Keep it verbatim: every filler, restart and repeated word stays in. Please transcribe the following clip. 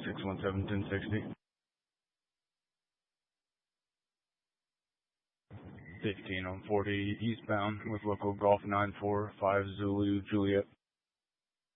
six one seven, ten sixty. fifteen on forty eastbound with local Golf nine four five Zulu Juliet.